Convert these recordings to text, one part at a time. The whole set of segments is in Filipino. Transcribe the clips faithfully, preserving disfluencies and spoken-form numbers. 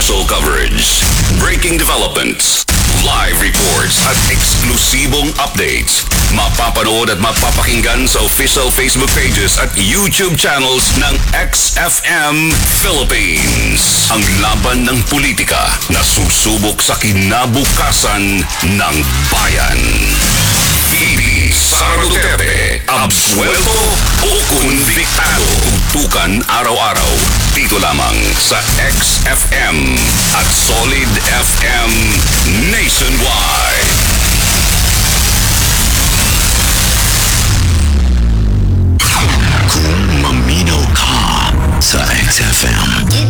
Special coverage, breaking developments, live reports at eksklusibong updates. Mapapanood at mapapakinggan sa official Facebook pages at YouTube channels ng X F M Philippines. Ang laban ng politika na susubok sa kinabukasan ng bayan. Bibi Sara Duterte, absuelto o konviktado. Tutukan araw-araw dito lamang sa X F M at Solid F M Nationwide. Kung maminaw ka sa X F M.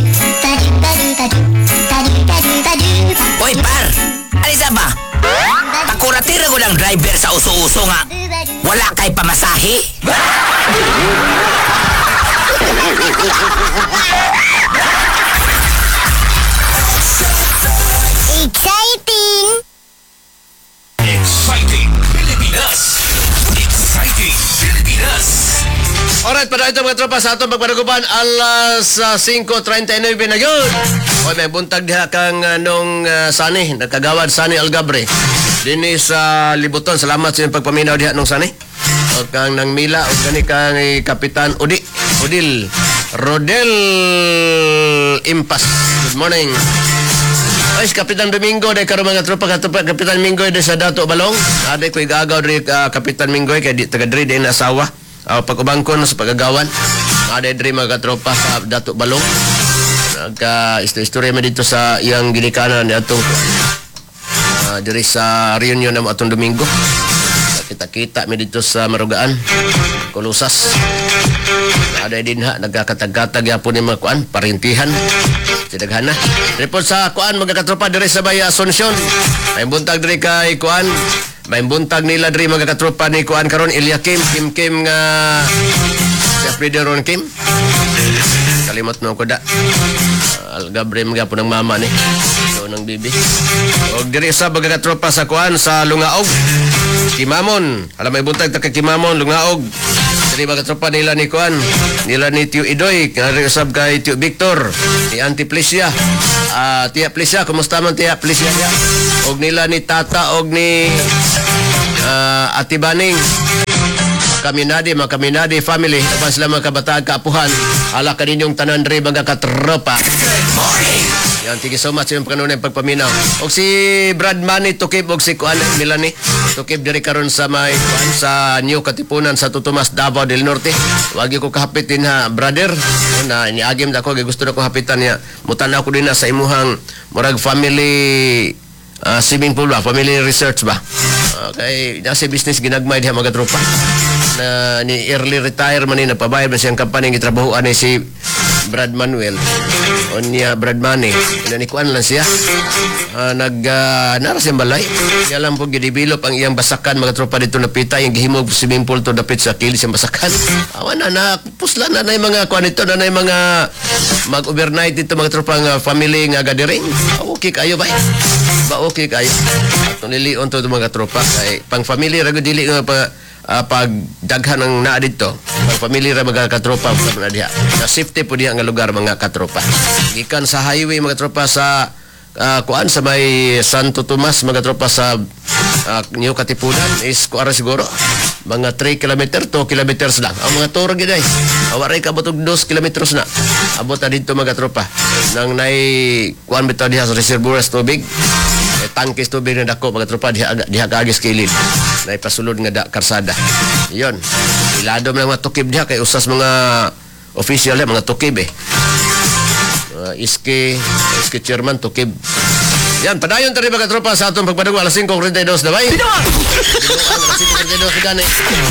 Hoy par, alisa ba? Pakuratira ko ng driver sa uso-uso nga. Wala kay pamasahe. Exciting! Exciting Pilipinas! Exciting Pilipinas! Alright, para ito mga tropa sa atong pagpanaguban alas uh, five thirty-nine na yun. O may buntag diha kang uh, nung uh, Sani, nagkagawad Sani Algabre. Dini sa Libuton, salamat sa iyong pagpaminaw diha nung Sani. O kang nang Mila, o gani kang eh, Kapitan Udi, Udil, Rodel Impas. Good morning. Ay, Kapitan Domingo, day karon mga tropa, katupa, Kapitan Mingoy day sa Dato Balong. Aday ko igagaw day uh, Kapitan Mingoy, kay di, taga diri day na asawa. Uh, pagkubangkon sa pagagawan. Ada diri mga katropa sa Dato Balong. Nagka-istorya mo dito sa iyang ginikanan ni atong uh, diri sa reunion ng atong Domingo. Kita-kita mi dito sa Marugaan, Kulusas. Ada din ha nagkakatag-katag yapon ni mga kuan, parintihan. Sidaghana. Report sa kuan mga katropa diri sa Bay Asuncion. May buntag diri kay kuan. May buntag nila diri mga katropa ni kuan karon Ilya Kim, Kim Kim nga si Frideron Kim. Kalimot no ko da. Uh, Algabre mga po ng mama ni. So nang bibi. Og diri sa mga katropa sa kuan sa Lungaog. Kimamon. Alam may buntag ta kay Kimamon Lungaog. Diri mga katropa nila ni kuan. Nila ni Tio Idoy, kay usab kay Tio Victor, ni Auntie Plesia. Ah, uh, Tia Plesia, kumusta man Tia Plesia ya? Og nila ni Tata og ni uh, Ati Baning. Kaminadi, mga Kaminadi family, tapos sila mga kabataan kaapuhan. Hala kaninyong tanan rin mga katropa. Yan, thank you so much yung kanunay pagpaminaw. Og si Brad Manny Tukib og si Kuan Milani Tukib diri karon sa may Kuan sa New Katipunan sa Tutumas, Davao del Norte. Wagi ko kahapitin ha, brother. Na niagim na ko, gusto na ko hapitan niya. Mutanaw ko din na sa imuhang murag family uh, swimming pool ba? Family research ba? Okay, nasa business ginagmay diha mga tropa. Na ni early retire man ni napabayad man siyang kampanya ng gitrabahoan ni si Brad Manuel o niya Brad Manny inanikuan lang siya uh, nag uh, nara siyang balay niya lang po gidevelop ang iyang basakan mga tropa dito napita yung gihimog swimming pool to dapit sa kilis yung basakan awan na na pusla na na yung mga kuan ito na na yung mga mag overnight dito mga tropa nga family nga gathering okay kayo ba ba okay kayo atong nilion to mga tropa kay pang family rago dili nga pa Uh, pag daghan ng naa dito pag pamilya ra mga katropa na diha na safety po diha nga lugar mga katropa gikan sa highway mga tropa sa uh, kuan sa may Santo Tomas mga tropa sa uh, New Katipunan is kuara siguro mga three kilometer, two kilometers lang ang mga turo giday awaray ka butog two kilometers na abot na dito mga tropa nang nay kuan bitaw diha sa reservoir sa tubig eh, tangkis tubig na dako mga tropa diha diha kaagis kilid na ipasulod nga da karsada. Iyon. Ilado ng mga tukib diha kay usas mga official eh, mga tukib eh. Uh, iski, iski chairman tukib. Yan, padayon tari mga tropa sa atong pagpadago alas five thirty-two na bay. Binuang! Binuang, alas five thirty-two sa gani.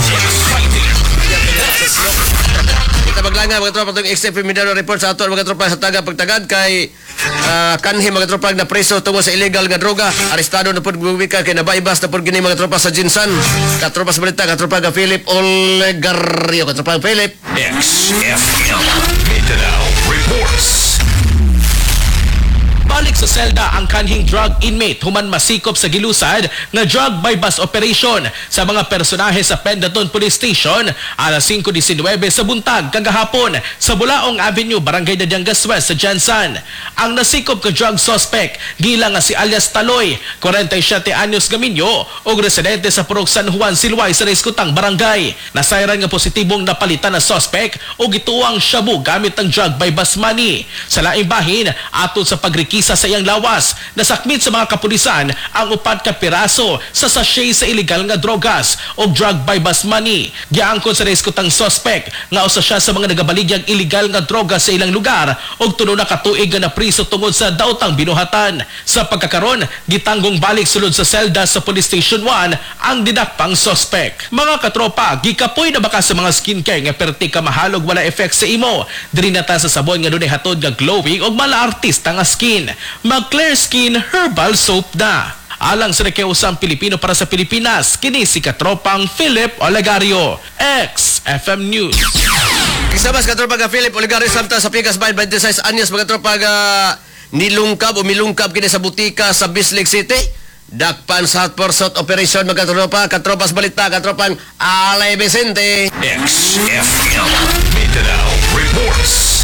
Kita maglanga mga tropa itong X F M Mindanao report sa ato mga tropa sa taga pagtagad kay uh, kanhi mga tropa na preso tungo sa illegal nga droga arestado na pod gubika kay nabaybas na pod gini mga tropa sa Jinsan katropa sa balita katropa ga Philip Olegario katropa Philip X F M Mindanao reports. Gibalik sa selda ang kanhing drug inmate human masikop sa gilusad nga drug bypass operation sa mga personahe sa Pendaton Police Station alas singko disenwebe sa buntag kagahapon sa Bulaong Avenue, Barangay Dadangas West sa Jansan. Ang nasikop ka drug suspect gila nga si alias Taloy, forty-seven anyos gaminyo og residente sa Purok San Juan, Silway sa Reskutang Barangay. Nasayran nga positibong napalitan na suspect og gituwang shabu gamit ang drug bypass money. Sa laing bahin, atol sa pagrikisa sa iyang lawas, nasakmit sa mga kapulisan ang upat ka piraso sa sachet sa illegal nga drogas o drug bypass money. Giangkon sa reskutang suspect nga usa siya sa mga nagabaligyang illegal nga drogas sa ilang lugar og tulo na katuig nga napriso tungod sa daotang binuhatan. Sa pagkakaron, gitanggong balik sulod sa selda sa Police Station one ang didakpang suspect. Mga katropa, gikapoy na baka sa mga skincare nga perti ka mahalog wala effect sa imo. Diri na ta sa sabon nga dunay hatod nga glowing og mala artista nga skin. Mag Clear Skin Herbal Soap na. Alang sa nakiusang Pilipino para sa Pilipinas, kini si katropang Philip Olegario, X F M News. Kisabas katropa ka Philip Olegario samtang sa Pikas Bayan twenty-six anyos mga tropa ga nilungkab o milungkab kini sa butika sa Bislig City. Dakpan sa hot pursuit operation mga katropa, katropas balita, katropang Alay Vicente. X F M Mindanao Reports.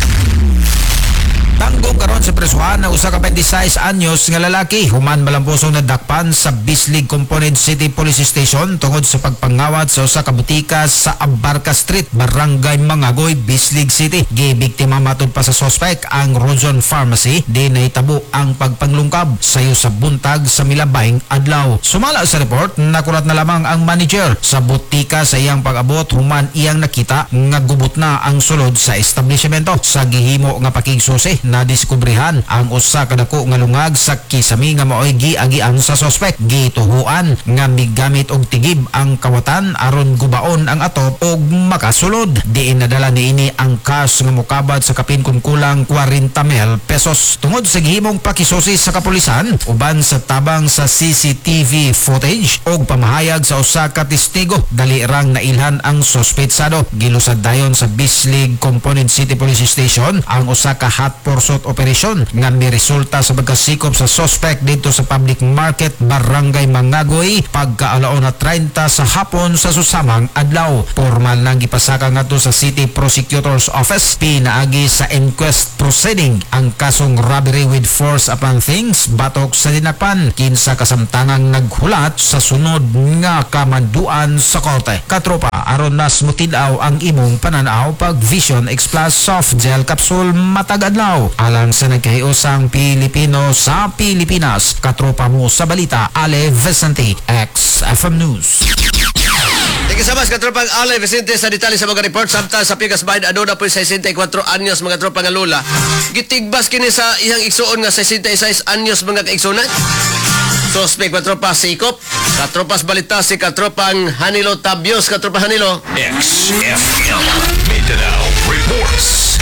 Tanggong karon sa presuhan na usa ka twenty-six anyos nga lalaki human malampusong nadakpan sa Bislig Component City Police Station tungod sa pagpangawat sa usa ka butika sa Abarca Street, Barangay Mangagoy, Bislig City. Gibiktima matud pa sa suspect ang Rozon Pharmacy di nahitabo ang pagpanglungkab sayo sa buntag sa milabayng adlaw. Sumala sa report, nakulat na lamang ang manager sa butika sa iyang pag-abot human iyang nakita nga gubot na ang sulod sa establishmento. Sa gihimo nga pakigsusi na diskubrihan ang usa ka dako nga lungag sa kisami nga maoy giagian sa suspect. Gituhuan nga migamit og tigib ang kawatan aron gubaon ang atop og makasulod. Diin nadala niini ang cash nga mukabad sa kapin kun kulang forty mil pesos. Tungod sa gihimong pakisusi sa kapulisan uban sa tabang sa C C T V footage og pamahayag sa usa ka testigo, dali rang nailhan ang suspetsado. Gilusad dayon sa Bislig Component City Police Station ang usa ka hot pursuit operation nga may resulta sa pagkasikop sa suspect dito sa Public Market, Barangay Mangagoy pagkaalaon na thirty sa hapon sa susamang adlaw. Formal nang gipasaka ngadto sa City Prosecutor's Office. Pinaagi sa inquest proceeding ang kasong robbery with force upon things batok sa dinakpan kinsa kasamtangang naghulat sa sunod nga kamanduan sa korte. Katropa, aron nas mutidaw ang imong pananaw pag Vision X Plus Soft Gel Capsule matag adlaw. Alang sa nagkahiusang Pilipino sa Pilipinas, katropa mo sa balita, Ale Vicente, X F M News. Thank you so much katropang Ale Vicente sa detalye sa mga report. Samtang sa Pikas Bayan aduna po sesenta y cuatro anyos mga tropa nga lola. Gitigbas kini sa iyang igsuon nga sesenta y seis anyos mga kaigsunan. Suspect katropa sikop. Katropas balita si katropang Hanilo Tabios. Katropa Hanilo. X F M Mindanao Reports.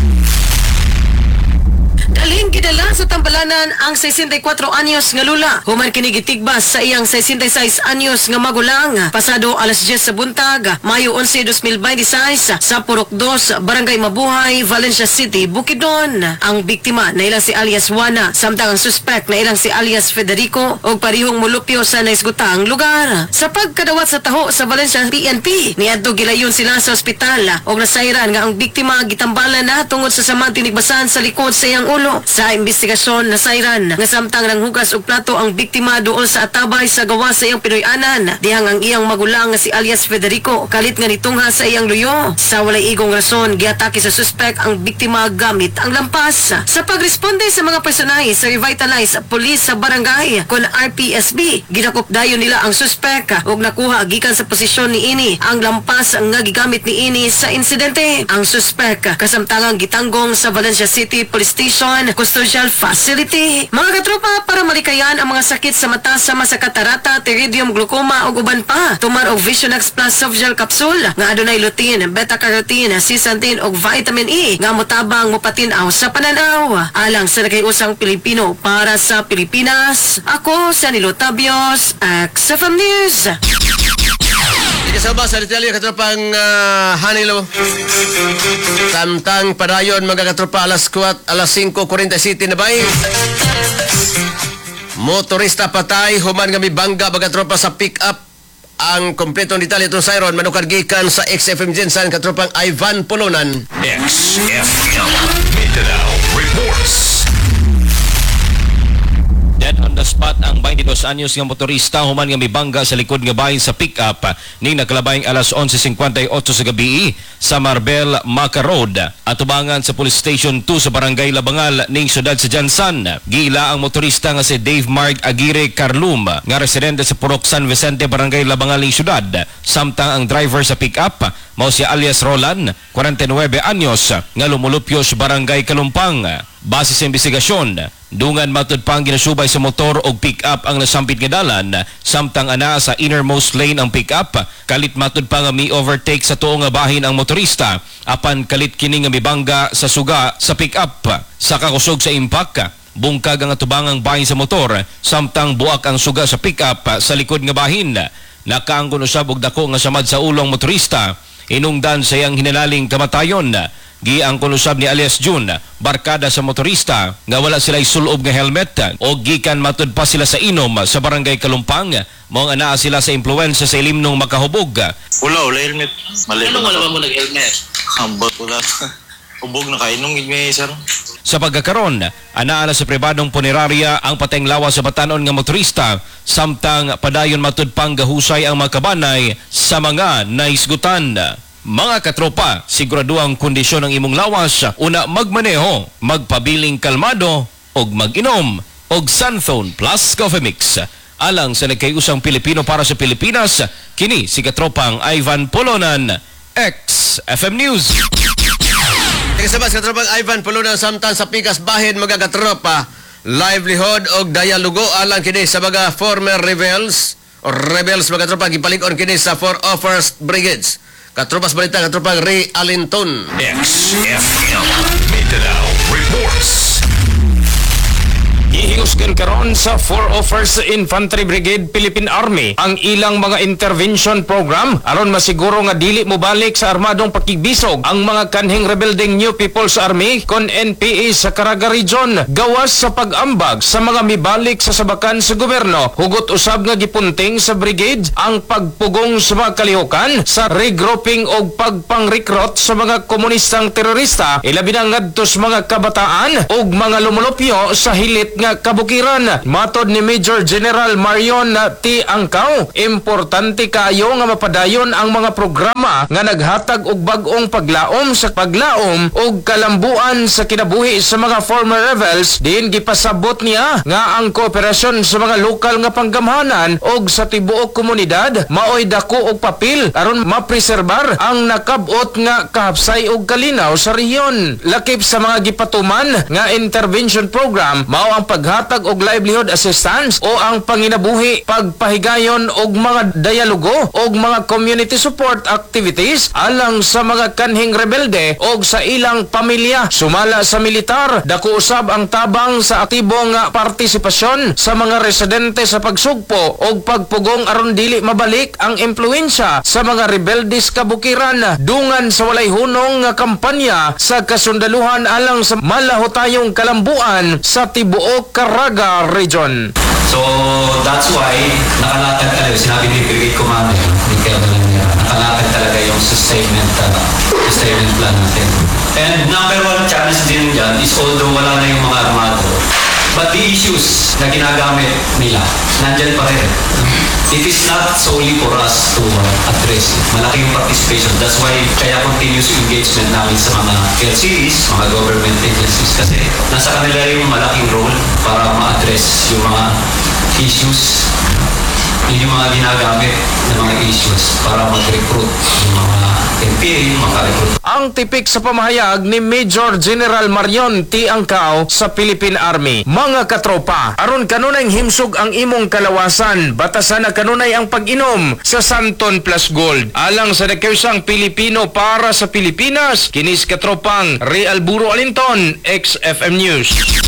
Daling gidala sa tambalanan ang sesenta y cuatro anyos nga lula. Human kini gitigbas sa iyang sesenta y seis anyos nga magulang. Pasado alas diyes sa buntag, Mayo onse, dos mil veintiséis sa Purok two, Barangay Mabuhay, Valencia City, Bukidnon. Ang biktima na ilang si alias Juana, samtang ang suspect na ilang si alias Federico og parihong mulupyo sa naisgutang lugar. Sa pagkadawat sa taho sa Valencia P N P, niadto gilayon sila sa ospital og nasayran nga ang biktima gitambalan na tungod sa samang tinigbasan sa likod sa iyang ulo. Sa investigasyon, nasayran nga samtang nang hugas og plato ang biktima duol sa atabay sa gawa sa iyang Pinoy-anan. Dihang ang iyang magulang nga si alias Federico kalit nga nitungha sa iyang luyo. Sa walay igong rason, giatake sa suspect ang biktima gamit ang lampas. Sa pagresponde sa mga personahe sa Revitalize Police sa barangay kon R P S B, ginakop dayon nila ang suspect ug nakuha gikan sa posisyon ni ini ang lampas nga gigamit ni ini sa insidente. Ang suspect kasamtangang gitanggong sa Valencia City Police Station Custodial Facility. Mga katropa, para malikayan ang mga sakit sa mata sama sa katarata, pterygium, glaucoma ug uban pa, tumar og Vision X Plus Soft Gel Capsule nga adunay lutein, beta-carotene, zeaxanthin ug vitamin E nga motabang mopatinaw sa pananaw. Alang sa nagayusang Pilipino para sa Pilipinas, ako si Anilo Tabios, X F M News. Sige sa ba, sa detalye katropang uh, Hanilo. Samtang padayon mga katropa alas kwat, alas singko forty-seven na bay. Motorista patay, human nga mibangga mga katropa sa pick-up. Ang kompletong detalye itong sayron, manukad gikan sa X F M Jensen katropang Ivan Polonan. X F M Mindanao Reports. Dead on the spot ang twenty-dos anyos nga motorista human nga mibangga sa likod nga bahin sa pick-up ning nakalabayng alas eleven fifty-eight sa gabi sa Marbel, Maca Road. Atubangan sa Police Station two sa Barangay Labangal ning siyudad sa Jansan. Giila ang motorista nga si Dave Mark Aguirre Carlum nga residente sa Purok San Vicente, Barangay Labangal ning siyudad. Samtang ang driver sa pick-up mao si alias Roland, forty-nine anyos nga lumulupyo sa Barangay Kalumpang. Base sa investigasyon, dungan matud pang ginasubay sa motor o pick-up ang nasampit nga dalan, samtang ana sa innermost lane ang pick-up, kalit matud pa nga mi-overtake sa tuong nga bahin ang motorista, apan kalit kini nga mibangga sa suga sa pick-up. Sa kakusog sa impact, bungkag ang atubangang bahin sa motor, samtang buak ang suga sa pick-up sa likod nga bahin. Nakaanggon usab og dako nga samad sa ulong motorista, inungdan sa iyang hinalaling kamatayon. Giang kulusab ni alias June, barkada sa motorista nga wala sila isulob nga helmet o gikan matud pa sila sa inom sa Barangay Kalumpang. Mao nga naa sila sa impluwensya sa ilimnong makahubog. Wala, wala helmet. Mali. Ano wala ba mo nag-helmet? Hambot wala. Ubog na kainom gid sir. Sa pagkakaron, anaa na sa pribadong punerarya ang pateng lawas sa batanon nga motorista, samtang padayon matud pang gahusay ang mga kabanay sa mga naisgutan. Mga katropa, siguraduang kondisyon ng imong lawas, una magmaneho, magpabiling kalmado, og mag-inom, og Sunphone Plus Coffee Mix. Alang sa nagkayusang Pilipino para sa Pilipinas, kini si katropang Ivan Polonan, X F M News. Kasabas katropang Ivan Polonan, samtang sa pikas bahin mga katropa, livelihood og dialogo alang kini sa mga former rebels o rebels mga katropa, gipalig-on kini sa four offers brigades. Katropas balita, katropang Ray Alinton. X F M Mindanao Reports. Ihingusgan karon sa four oh first Infantry Brigade Philippine Army ang ilang mga intervention program aron masiguro nga dili mo balik sa armadong pakigbisog ang mga kanhing rebuilding New People's Army kon N P A sa Caraga Region gawas sa pag-ambag sa mga mibalik sa sabakan sa gobyerno. Hugot usab nga gipunting sa brigade ang pagpugong sa mga kalihukan sa regrouping o pagpang-recruit sa mga komunistang terorista, ilabi na ngadto sa mga kabataan ug mga lumulupyo sa hilit nga kabukiran. Matod ni Major General Marion T. Angkaw, importante kayo nga mapadayon ang mga programa nga naghatag og bag-ong paglaom sa paglaom og kalambuan sa kinabuhi sa mga former rebels. Diin gipasabot niya nga ang kooperasyon sa mga lokal nga panggamhanan og sa tibuok komunidad maoy dako og papel aron mapreserbar ang nakabot nga kahapsay og kalinaw sa rehiyon. Lakip sa mga gipatuman nga intervention program mao ang paghatag og livelihood assistance o ang panginabuhi, pagpahigayon og mga dialogo og mga community support activities alang sa mga kanhing rebelde og sa ilang pamilya. Sumala sa militar, dako usab ang tabang sa aktibong partisipasyon sa mga residente sa pagsugpo og pagpugong aron dili mabalik ang impluwensya sa mga rebeldes kabukiran. Dungan sa walay hunong nga kampanya sa kasundaluhan alang sa malahutayong kalambuan sa tibuok Caraga Region. So, that's why nakalatag talaga, sinabi ni Brigade Commander, hindi kaya ba lang niya, nakalatag talaga yung sustainment, uh, sustainment plan natin. And number one challenge din dyan is although wala na yung mga armado, but the issues na ginagamit nila, nandyan pa rin. It is not solely for us to uh, address. Malaki yung participation. That's why kaya continuous engagement namin sa mga L C Es, mga government agencies. Kasi nasa kanila yung malaking role para ma-address yung mga issues. Yun yung mga ginagamit ng mga issues para mag-recruit yung mga N P A, maka-recruit. Ang tipik sa pamahayag ni Major General Marion T. Angkaw sa Philippine Army. Mga katropa, aron kanunay himsog ang imong kalawasan, batasan na kanunay ang pag-inom sa Santon Plus Gold. Alang sa nagkausang Pilipino para sa Pilipinas, kinis katropang Ray Alburo Alinton, X F M News.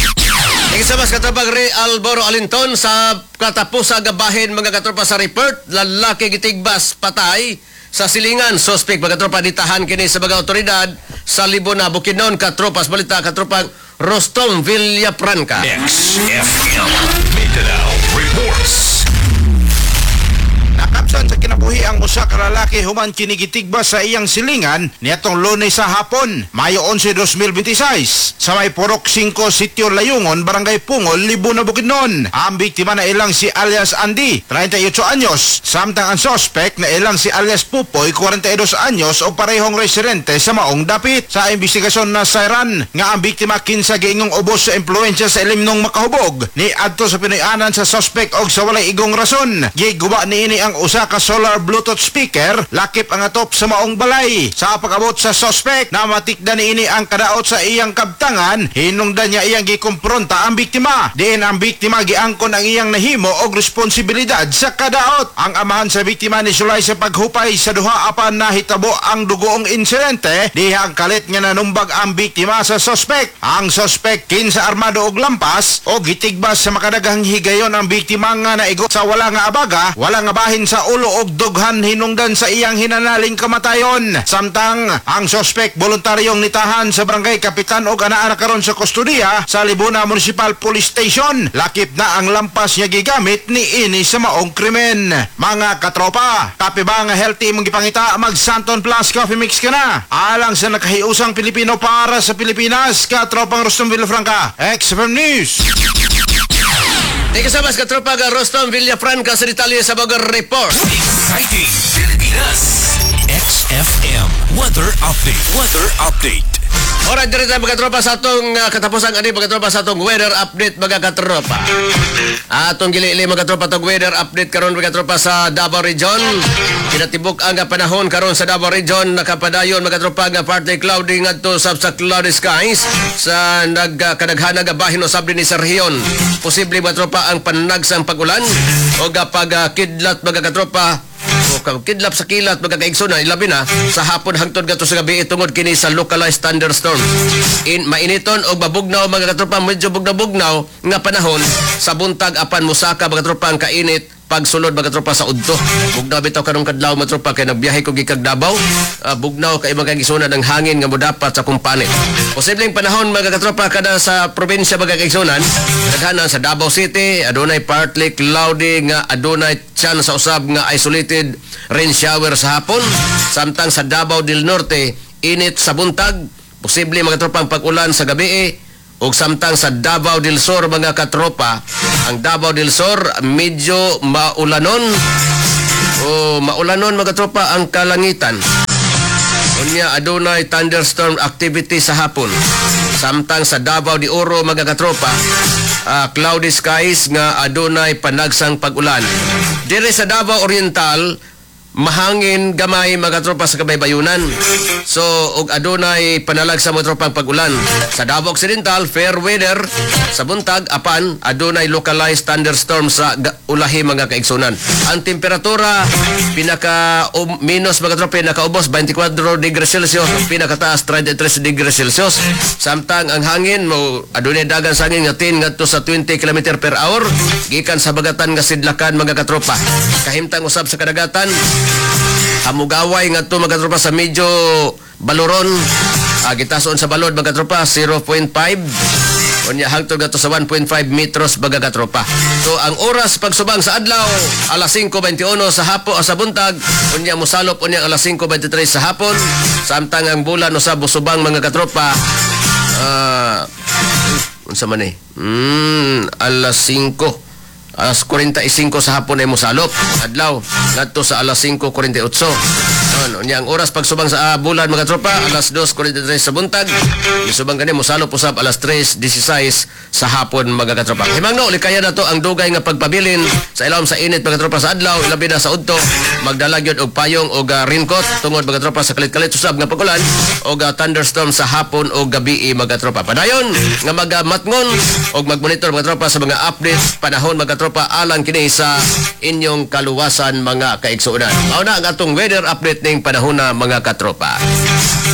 Ikisabas katropang Ray Alburo Alinton sa katapos sa gabahin mga katropa sa report, lalaki gitigbas patay sa silingan. Suspect mga tropa ditahan kini sa mga otoridad sa Libona, Bukidnon. Katropas balita katropang Rostom Villafranca. X F M Mindanao reports. Nakapsan sa kinabuhi ang usa ka lalaki human kinigitigba sa iyang silingan niadtong Lunes sa hapon, Mayo eleven, twenty twenty-six sa may Purok five, Sitio Layungon, Barangay Pungol, Libuna, Bukidnon. Ang biktima na ilang si alias Andy, thirty-eight anyos, samtang ang suspect na ilang si alias Pupoy, forty-two anyos o parehong residente sa maong dapit. Sa investigasyon na sayran nga ang biktima kinsa giingong ubos sa impluensya sa ilimnong makahubog ni adto sa pinuy-anan sa suspect og sa walay igong rason. Giguba niini ang usa ka solar bluetooth speaker lakip ang atop sa maong balay. Sa pag-abot sa suspect na matikda niini ang kadaot sa iyang kabtangan, hinungdan niya iyang gikumpronta ang biktima. Diin ang biktima giangkon ang iyang nahimo og responsibilidad sa kadaot. Ang amahan sa biktima ni sulay sa paghupay sa duha apan nahitabo ang dugoong insidente diha ang kalit nga nanumbag ang biktima sa suspect. Ang suspect kinsa armado og lampas o gitigbas sa makadaghang higayon ang biktima nga naigo sa wala nga abaga, wala nga bahin sa ulo og dughan hinungdan sa iyang hinanaling kamatayon. Samtang ang suspect voluntaryong nitahan sa barangay kapitan og anaa na karon sa kustudiya sa Libuna Municipal Police Station. Lakip na ang lampas niya gigamit ni ini sa maong krimen. Mga katropa, kape ba nga healthy mong gipangita mag Santon Plus Coffee Mix ka na? Alang sa nakahiusang Pilipino para sa Pilipinas, katropang Rostom Villafranca, X F M News. Thank you so much, katropa ka Rostom Villafranca sa detalye sa mga report. Exciting Pilipinas. X F M Weather Update. Weather Update. Alright, dito tayo mga tropa sa atong uh, katapusan ani mga tropa sa atong weather update mga katropa. Atong gili-ili mga tropa atong weather update karon mga tropa sa Davao Region. Kinatibuk ang panahon karon sa Davao Region, nakapadayon mga tropa nga partly cloudy ngadto sa cloudy skies sa nagkadaghan nga bahin usab dinhi sa rehiyon. Posible mga tropa ang panagsang pag-ulan o kapag uh, kidlat mga katropa o kidlap sa kilat magkakaigsunan ilabi na sa hapon hangtod gato sa gabi tungod kini sa localized thunderstorm. In mainiton og mabugnaw mga katropa, medyo bugnaw-bugnaw nga panahon sa buntag apan musaka mga katropa ang kainit pagsulod mga tropa sa udto. Bugnaw bitaw karong kadlaw mga tropa kay nagbiyahe ko gikag Davao. Uh, bugnaw kay mga kaigsunan ang hangin nga modapat sa kumpanit. Posibleng panahon mga katropa kada sa probinsya mga kaigsunan, daghanan sa Davao City adunay partly cloudy nga adunay chan sa usab nga isolated rain shower sa hapon. Samtang sa Davao del Norte init sa buntag, posible mga tropa ang pag-ulan sa gabi. O samtang sa Davao del Sur mga katropa, ang Davao del Sur medyo maulanon o maulanon mga katropa ang kalangitan. Unya adunay thunderstorm activity sa hapon. Samtang sa Davao de Oro mga katropa, uh, cloudy skies nga adunay panagsang pag-ulan. Dire sa Davao Oriental mahangin gamay mga tropa sa kabaybayunan. So og adunay panalag sa mga tropang pag-ulan. Sa Davao Occidental fair weather sa buntag apan adunay localized thunderstorm sa ulahi mga kaigsunan. Ang temperatura pinaka um, minus mga tropa pinakaubos twenty-four degrees Celsius, pinakataas thirty-three degrees Celsius. Samtang ang hangin mo adunay dagan sa hangin nga ten ngadto sa twenty kilometers per hour gikan sa bagatan nga sidlakan mga katropa. Kahimtang usab sa kadagatan hamugaway nga to mga tropa sa medyo baluron, uh, gitason sa balod mga tropa zero point five unya hangtod gato sa one point five metros mga katropa. So ang oras pagsubang sa adlaw alas five twenty-one sa hapon sa buntag, unya mosalop unya alas five twenty-three sa hapon. Samtang ang bulan usab subang mga katropa uh, unsa man eh mm, alas five alas forty-five sa hapon ay mosalop adlaw ngadto sa alas five forty-eight. Ano nya ang oras pagsubang sa uh, bulan mga tropa alas two forty-three sa buntag, isubang kani mosalop usab alas three sixteen sa hapon mga katropa. Himangno likaya na to ang dugay nga pagpabilin sa ilawom sa init mga tropa sa adlaw, ilabi na sa udto magdala gyud og payong og uh, raincoat tungod mga tropa sa kalit-kalit usab nga pag-ulan og uh, thunderstorm sa hapon o gabi mga tropa. Padayon nga magamatngon og magmonitor mga tropa sa mga update panahon mga tropa alang kini sa inyong kaluwasan mga kaigsuonan. Mao na ang atong weather update ning panahon na mga katropa.